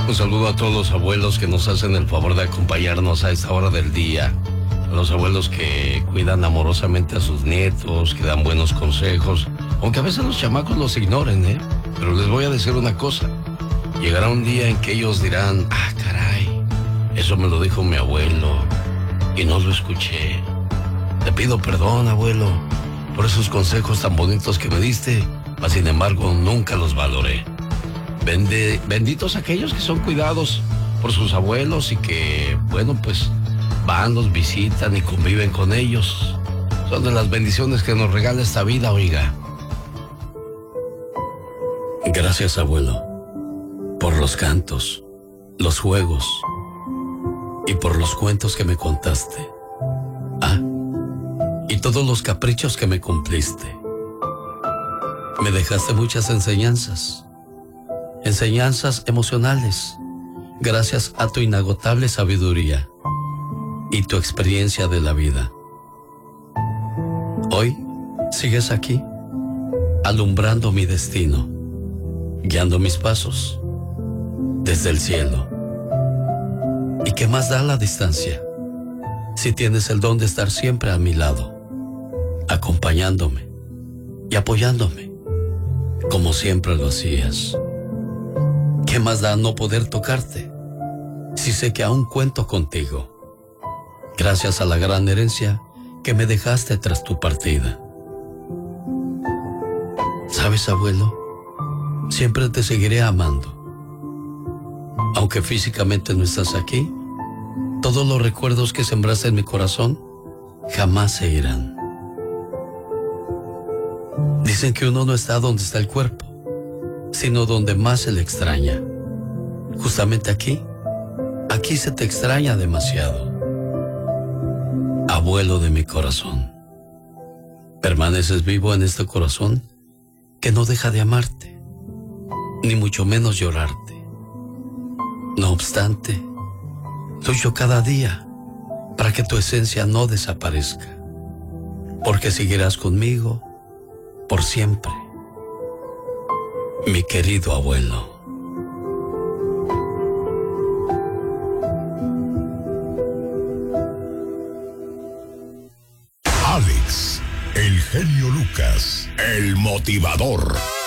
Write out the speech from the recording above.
Un saludo a todos los abuelos que nos hacen el favor de acompañarnos a esta hora del día. A los abuelos que cuidan amorosamente a sus nietos, que dan buenos consejos, aunque a veces los chamacos los ignoren, ¿eh? Pero les voy a decir una cosa. Llegará un día en que ellos dirán, ah, caray, eso me lo dijo mi abuelo y no lo escuché. Te pido perdón, abuelo, por esos consejos tan bonitos que me diste, mas sin embargo nunca los valoré. Benditos aquellos que son cuidados por sus abuelos y que, bueno, pues van, los visitan y conviven con ellos. Son de las bendiciones que nos regala esta vida, oiga. Gracias, abuelo, por los cantos, los juegos y por los cuentos que me contaste. Ah, y todos los caprichos que me cumpliste. Me dejaste muchas enseñanzas emocionales, gracias a tu inagotable sabiduría y tu experiencia de la vida. Hoy sigues aquí, alumbrando mi destino, guiando mis pasos desde el cielo. ¿Y qué más da la distancia si tienes el don de estar siempre a mi lado, acompañándome y apoyándome, como siempre lo hacías? ¿Qué más da no poder tocarte si sé que aún cuento contigo, gracias a la gran herencia que me dejaste tras tu partida? ¿Sabes, abuelo? Siempre te seguiré amando. Aunque físicamente no estás aquí, todos los recuerdos que sembraste en mi corazón jamás se irán. Dicen que uno no está donde está el cuerpo, sino donde más se le extraña. Justamente aquí se te extraña demasiado. Abuelo de mi corazón, permaneces vivo en este corazón que no deja de amarte, ni mucho menos llorarte. No obstante, lucho cada día para que tu esencia no desaparezca, porque seguirás conmigo por siempre, mi querido abuelo. Alex, el genio Lucas, el motivador.